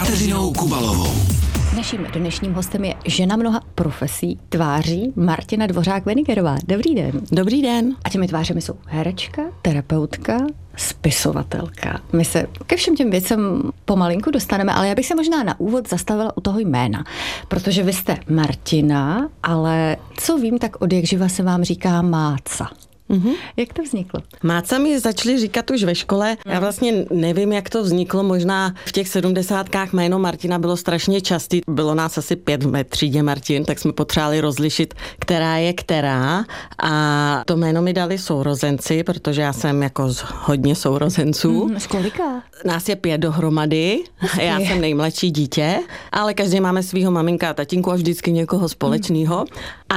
Kateřinou Kubalovou. Naším dnešním hostem je žena mnoha profesí, tváří Martina Dvořák-Wenigerová. Dobrý den. Dobrý den. A těmi tvářemi jsou herečka, terapeutka, spisovatelka. My se ke všem těm věcem pomalinku dostaneme, ale já bych se možná na úvod zastavila u toho jména, protože vy jste Martina, ale co vím, tak od jakživa se vám říká Máca. Jak to vzniklo? Máca mi začali říkat už ve škole. Já vlastně nevím, jak to vzniklo. Možná v těch 70kách jméno Martina bylo strašně častý. Bylo nás asi 5 v mé třídě Martin, tak jsme potřebovali rozlišit, která je která. A to jméno mi dali sourozenci, protože já jsem jako z hodně sourozenců. Z kolika? Nás je 5 dohromady. Já jsem nejmladší dítě, ale každý máme svýho maminka a tatínku a vždycky někoho společného.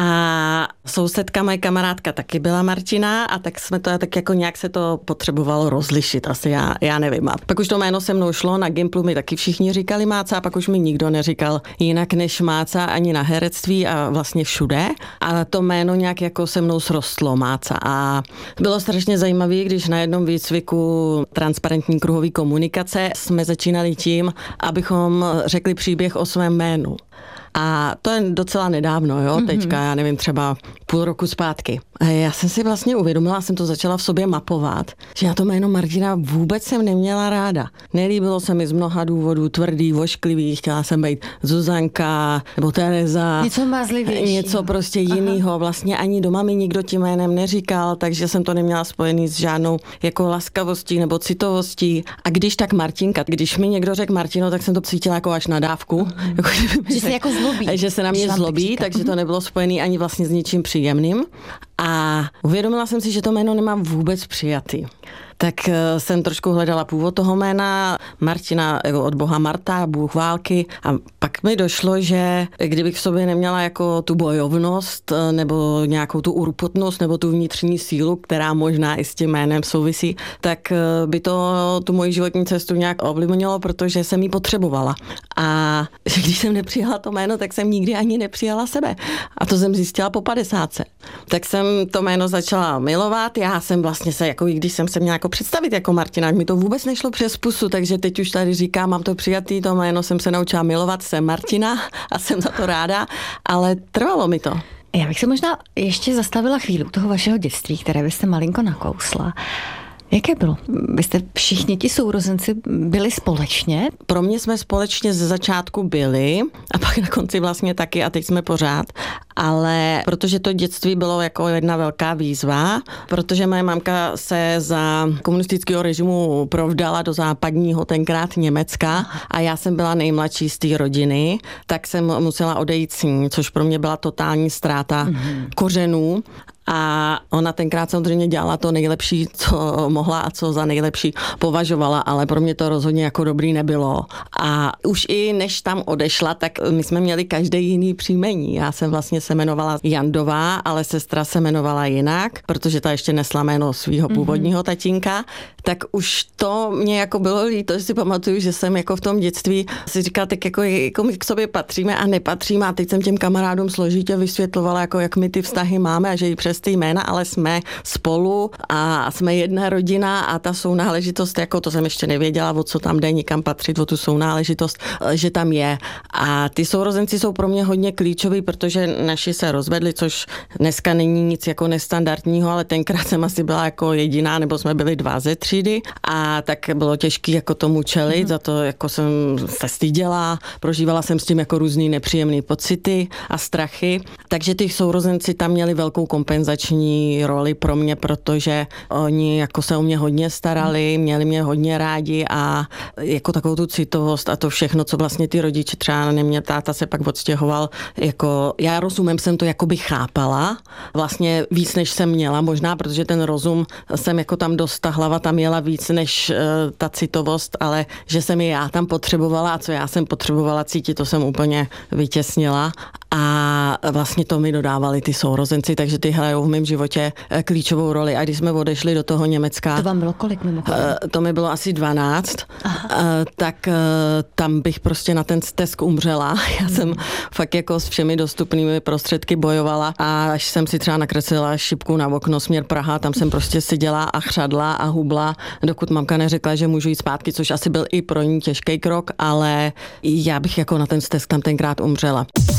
A sousedka, moje kamarádka taky byla Martina a tak jsme to tak jako nějak se to potřebovalo rozlišit. Asi já nevím. A pak už to jméno se mnou šlo, na Gimplu mi taky všichni říkali Máca a pak už mi nikdo neříkal jinak než Máca ani na herectví a vlastně všude. A to jméno nějak jako se mnou srostlo Máca. A bylo strašně zajímavé, když na jednom výcviku transparentní kruhové komunikace jsme začínali tím, abychom řekli příběh o svém jménu. A to je docela nedávno, jo, teďka, já nevím, třeba půl roku zpátky. A já jsem si vlastně uvědomila, jsem to začala v sobě mapovat, že já to jméno Martina vůbec jsem neměla ráda. Nelíbilo se mi z mnoha důvodů, tvrdý, vošklivý, chtěla jsem být Zuzanka nebo Tereza. Něco mázlivější. Něco prostě jinýho. Vlastně ani doma mi nikdo tím jménem neříkal, takže jsem to neměla spojený s žádnou jako laskavostí nebo citovostí. A když tak Martinka, když mi někdo řekl Martino, tak jsem to cítila jako až nadávku. Že se jako zlobí. Že se na mě zlobí, takže to nebylo spojený ani vlastně s ničím příjemným. A uvědomila jsem si, že to jméno nemám vůbec přijatý. Tak jsem trošku hledala původ toho jména Martina, jako od boha Marta, bůh války. A pak mi došlo, že kdybych v sobě neměla jako tu bojovnost, nebo nějakou tu urputnost, nebo tu vnitřní sílu, která možná i s tím jménem souvisí, tak by to tu moji životní cestu nějak ovlivnilo, protože jsem ji potřebovala. A když jsem nepřijala to jméno, tak jsem nikdy ani nepřijala sebe. A to jsem zjistila po 50. Tak jsem to jméno začala milovat. Já jsem vlastně se, jako i když jsem se měla jako představit jako Martina, mi to vůbec nešlo přes pusu, takže teď už tady říkám, mám to přijatý, to jméno jsem se naučila milovat, jsem Martina a jsem za to ráda, ale trvalo mi to. Já bych se možná ještě zastavila chvíli u toho vašeho dětství, které vy jste malinko nakousla. Jaké bylo? Vy jste všichni ti sourozenci byli společně? Pro mě jsme společně ze začátku byli a pak na konci vlastně taky a teď jsme pořád. Ale protože to dětství bylo jako jedna velká výzva, protože moje mamka se za komunistického režimu provdala do západního tenkrát Německa a já jsem byla nejmladší z té rodiny, tak jsem musela odejít s ní, což pro mě byla totální ztráta kořenů. A ona tenkrát samozřejmě dělala to nejlepší, co mohla a co za nejlepší považovala, ale pro mě to rozhodně jako dobrý nebylo. A už i než tam odešla, tak my jsme měli každý jiný příjmení. Já jsem vlastně se jmenovala Jandová, ale sestra se jmenovala jinak, protože ta ještě nesla jméno svého původního tatínka. Tak už to mě jako bylo líto, že si pamatuju, že jsem jako v tom dětství si říkala, tak jako my k sobě patříme a nepatříme. A teď jsem těm kamarádům složitě vysvětlovala, jako jak my ty vztahy máme a že i přes ty jména, ale jsme spolu a jsme jedna rodina a ta sounáležitost, jako to jsem ještě nevěděla, o co tam jde, nikam patřit, o tu sounáležitost, že tam je. A ty sourozenci jsou pro mě hodně klíčoví, protože naši se rozvedli, což dneska není nic jako nestandardního, ale tenkrát jsem asi byla jako jediná, nebo jsme byli 2 ze třídy a tak bylo těžké jako tomu čelit, za to jako jsem se styděla, prožívala jsem s tím jako různý nepříjemné pocity a strachy, takže ty sourozenci tam měli velkou kompenzační roli pro mě, protože oni jako se o mě hodně starali, měli mě hodně rádi a jako takovou tu citovost a to všechno, co vlastně ty rodiče třeba nemě, táta se pak odstěhoval, jako já rozumem jsem to jakoby chápala, vlastně víc než jsem měla možná, protože ten rozum jsem jako tam dost, ta hlava tam jela víc než ta citovost, ale že jsem je já tam potřebovala a co já jsem potřebovala cítit, to jsem úplně vytěsnila a vlastně to mi dodávali ty sourozenci, takže ty hrajou v mém životě klíčovou roli. A když jsme odešli do toho Německa... To vám bylo kolik mimochodem? To mi bylo asi 12, tak tam bych prostě na ten stesk umřela. Já jsem fakt jako s všemi dostupnými prostředky bojovala a až jsem si třeba nakreslila šipku na okno směr Praha, tam jsem prostě seděla a chřadla a hubla, dokud mamka neřekla, že můžu jít zpátky, což asi byl i pro ní těžký krok, ale já bych jako na ten stesk tam tenkrát umřela.